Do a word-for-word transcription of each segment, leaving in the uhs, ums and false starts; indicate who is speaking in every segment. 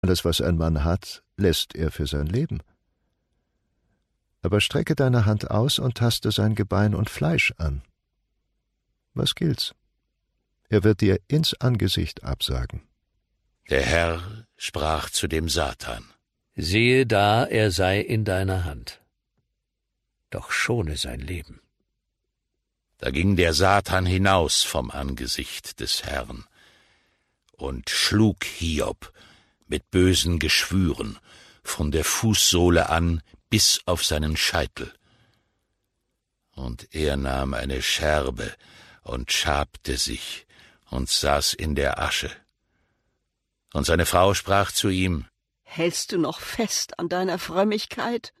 Speaker 1: Alles, was ein Mann hat, lässt er für sein Leben. Aber strecke deine Hand aus und taste sein Gebein und Fleisch an. Was gilt's? Er wird dir ins Angesicht absagen.
Speaker 2: Der Herr sprach zu dem Satan:
Speaker 3: Siehe da, er sei in deiner Hand. Doch schone sein Leben.
Speaker 2: Da ging der Satan hinaus vom Angesicht des Herrn und schlug Hiob mit bösen Geschwüren von der Fußsohle an bis auf seinen Scheitel. Und er nahm eine Scherbe und schabte sich und saß in der Asche. Und seine Frau sprach zu ihm:
Speaker 4: Hältst du noch fest an deiner Frömmigkeit?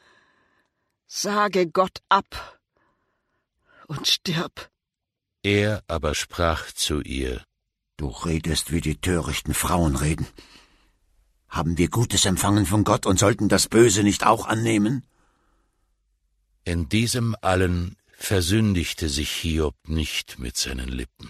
Speaker 4: Sage Gott ab und stirb.
Speaker 2: Er aber sprach zu ihr:
Speaker 5: Du redest, wie die törichten Frauen reden. Haben wir Gutes empfangen von Gott und sollten das Böse nicht auch annehmen?
Speaker 2: In diesem allen versündigte sich Hiob nicht mit seinen Lippen.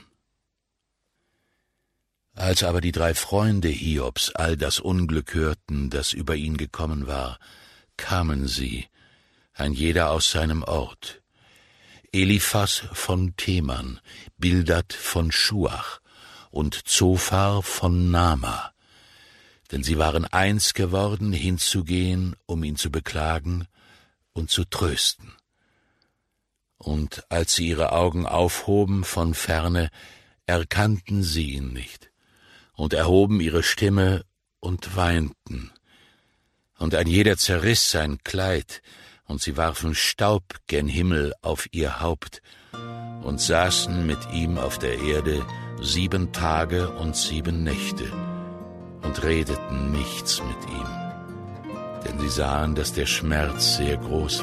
Speaker 2: Als aber die drei Freunde Hiobs all das Unglück hörten, das über ihn gekommen war, kamen sie, ein jeder aus seinem Ort. Eliphas von Teman, Bildad von Schuach und Zophar von Nama, denn sie waren eins geworden, hinzugehen, um ihn zu beklagen und zu trösten. Und als sie ihre Augen aufhoben von ferne, erkannten sie ihn nicht und erhoben ihre Stimme und weinten. Und ein jeder zerriss sein Kleid, und sie warfen Staub gen Himmel auf ihr Haupt und saßen mit ihm auf der Erde sieben Tage und sieben Nächte und redeten nichts mit ihm, denn sie sahen, dass der Schmerz sehr groß